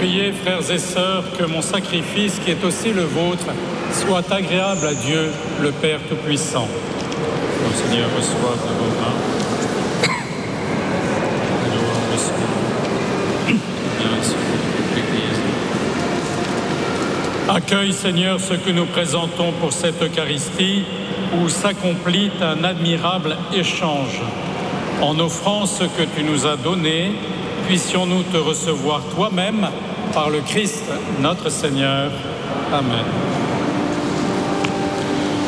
Priez, frères et sœurs, que mon sacrifice, qui est aussi le vôtre, soit agréable à Dieu, le Père Tout-Puissant. Mon Seigneur, reçoive de vos mains. Accueille, Seigneur, ce que nous présentons pour cette Eucharistie, où s'accomplit un admirable échange. En offrant ce que tu nous as donné, puissions-nous te recevoir toi-même par le Christ, notre Seigneur. Amen.